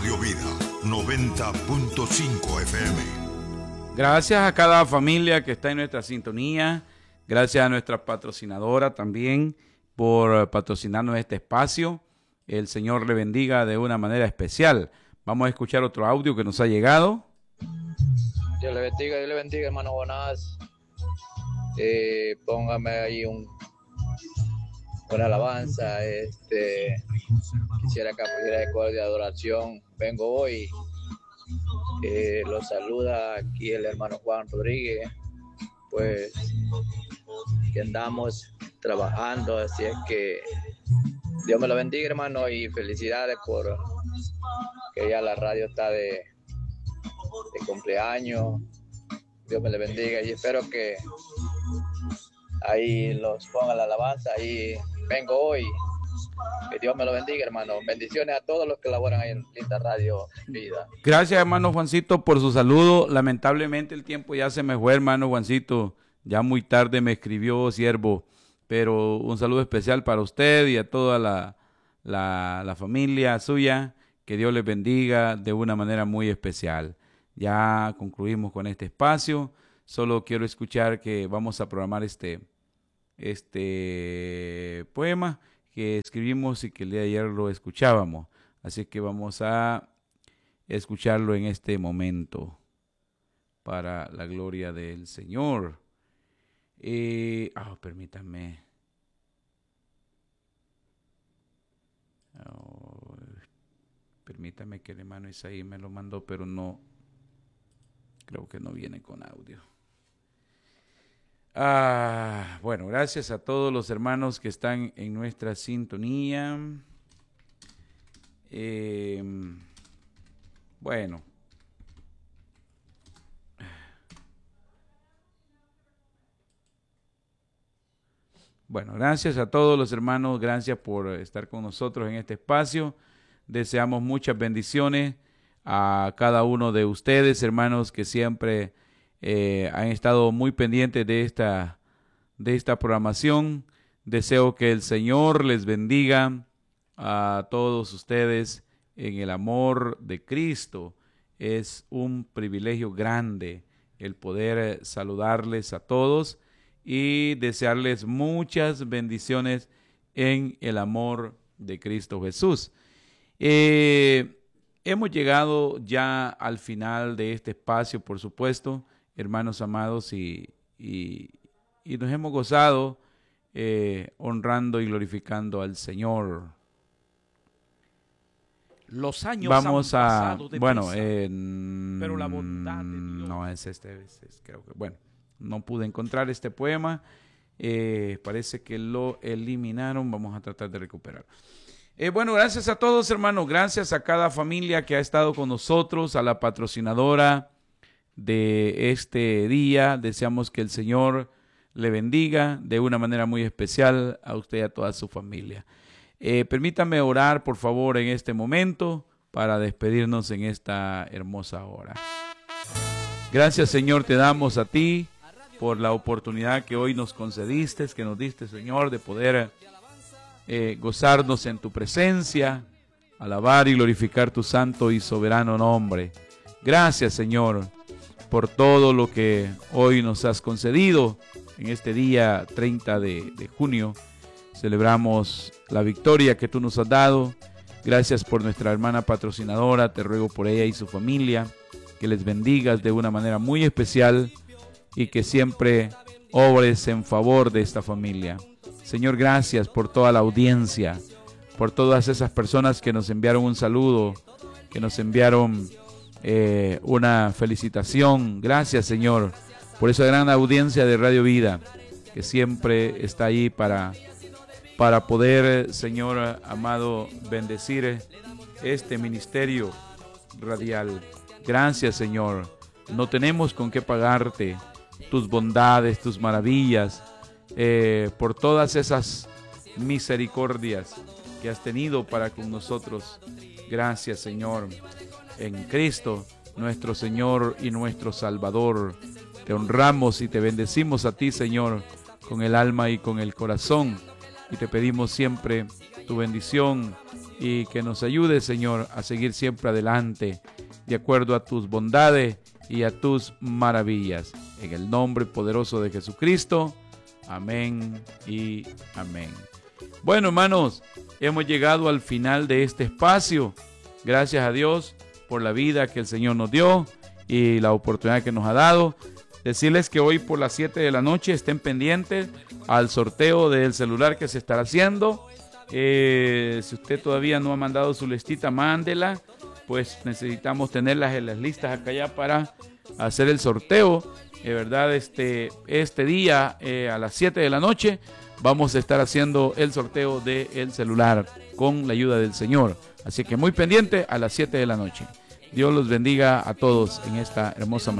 Radio Vida 90.5 FM. Gracias a cada familia que está en nuestra sintonía. Gracias a nuestra patrocinadora también por patrocinarnos este espacio. El Señor le bendiga de una manera especial. Vamos a escuchar otro audio que nos ha llegado. Dios le bendiga, hermano Jonás. Póngame ahí una alabanza. Quisiera que pudiera de coro de adoración. Vengo hoy. Los saluda aquí el hermano Juan Rodríguez. Pues que andamos trabajando, así es que Dios me lo bendiga, hermano, y felicidades por que ya la radio está de cumpleaños. Dios me le bendiga y espero que ahí los ponga la alabanza. Y vengo hoy. Que Dios me lo bendiga, hermano. Bendiciones a todos los que laboran ahí en Linda Radio Vida. Gracias, hermano Juancito, por su saludo. Lamentablemente el tiempo ya se me fue, hermano Juancito. Ya muy tarde me escribió siervo. Pero un saludo especial para usted y a toda la familia suya. Que Dios les bendiga de una manera muy especial. Ya concluimos con este espacio. Solo quiero escuchar que vamos a programar este poema que escribimos y que el día de ayer lo escuchábamos. Así que vamos a escucharlo en este momento para la gloria del Señor. Permítame. Permítame que el hermano Isaí me lo mandó, pero no, creo que no viene con audio. Bueno, gracias a todos los hermanos que están en nuestra sintonía. Bueno. Bueno, gracias a todos los hermanos, gracias por estar con nosotros en este espacio. Deseamos muchas bendiciones a cada uno de ustedes, hermanos, que siempre han estado muy pendientes de esta programación. Deseo que el Señor les bendiga a todos ustedes en el amor de Cristo. Es un privilegio grande el poder saludarles a todos y desearles muchas bendiciones en el amor de Cristo Jesús. Hemos llegado ya al final de este espacio, por supuesto, hermanos amados, y nos hemos gozado honrando y glorificando al Señor. Los años vamos han a pasado de bueno prisa, pero la bondad de Dios. No es creo que bueno, no pude encontrar este poema. Parece que lo eliminaron. Vamos a tratar de recuperar. Bueno, gracias a todos, hermanos. Gracias a cada familia que ha estado con nosotros, a la patrocinadora de este día. Deseamos que el Señor le bendiga de una manera muy especial a usted y a toda su familia. Permítame orar, por favor, en este momento para despedirnos en esta hermosa hora. Gracias, Señor, te damos a ti por la oportunidad que hoy nos concediste, que nos diste, Señor, de poder gozarnos en tu presencia, alabar y glorificar tu santo y soberano nombre. Gracias, Señor, por todo lo que hoy nos has concedido. En este día 30 de junio celebramos la victoria que tú nos has dado. Gracias por nuestra hermana patrocinadora. Te ruego por ella y su familia que les bendigas de una manera muy especial y que siempre obres en favor de esta familia. Señor, gracias por toda la audiencia, por todas esas personas que nos enviaron un saludo, que nos enviaron una felicitación. Gracias, Señor, por esa gran audiencia de Radio Vida que siempre está ahí para poder, Señor amado, bendecir este ministerio radial. Gracias, Señor. No tenemos con qué pagarte tus bondades, tus maravillas, por todas esas misericordias que has tenido para con nosotros. Gracias, Señor, en Cristo, nuestro Señor y nuestro Salvador. Te honramos y te bendecimos a ti, Señor, con el alma y con el corazón. Y te pedimos siempre tu bendición y que nos ayudes, Señor, a seguir siempre adelante, de acuerdo a tus bondades y a tus maravillas. En el nombre poderoso de Jesucristo. Amén y amén. Bueno, hermanos, hemos llegado al final de este espacio. Gracias a Dios por la vida que el Señor nos dio y la oportunidad que nos ha dado. Decirles que hoy por las 7 de la noche estén pendientes al sorteo del celular que se estará haciendo. Si usted todavía no ha mandado su listita, mándela. Pues necesitamos tenerlas en las listas acá ya para hacer el sorteo. ¿Verdad? Este día a las 7 de la noche vamos a estar haciendo el sorteo del celular con la ayuda del Señor. Así que muy pendiente a las 7 de la noche. Dios los bendiga a todos en esta hermosa mañana.